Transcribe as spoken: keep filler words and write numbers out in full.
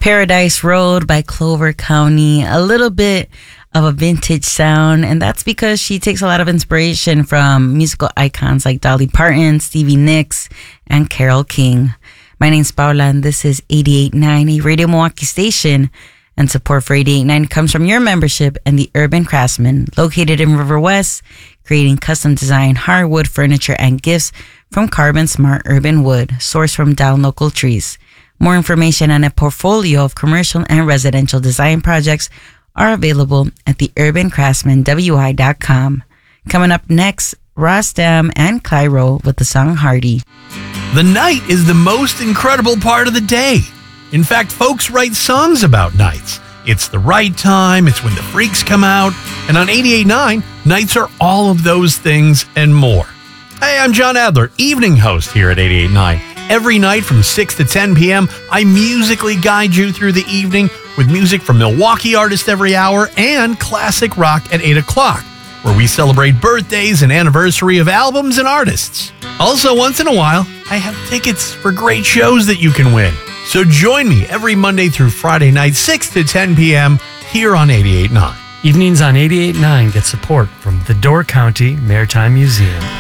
Paradise Road by Clover County, a little bit of a vintage sound, and that's because she takes a lot of inspiration from musical icons like Dolly Parton, Stevie Nicks, and Carole King. My name's Paula, and this is eighty-eight point nine, a Radio Milwaukee station, and support for eighty-eight point nine comes from your membership and the Urban Craftsman, located in River West, creating custom design hardwood furniture and gifts from Carbon Smart Urban Wood, sourced from down local trees. More information on a portfolio of commercial and residential design projects are available at the urban craftsman w i dot com. Coming up next, Rostam and Cairo with the song Hardy. The night is the most incredible part of the day. In fact, folks write songs about nights. It's the right time, it's when the freaks come out, and on eighty-eight point nine, nights are all of those things and more. Hey, I'm John Adler, evening host here at eighty-eight point nine. Every night from six to ten p.m., I musically guide you through the evening with music from Milwaukee artists every hour and classic rock at eight o'clock, where we celebrate birthdays and anniversary of albums and artists. Also, once in a while, I have tickets for great shows that you can win. So join me every Monday through Friday night, six to ten p.m. here on eighty-eight point nine. Evenings on eighty-eight point nine get support from the Door County Maritime Museum.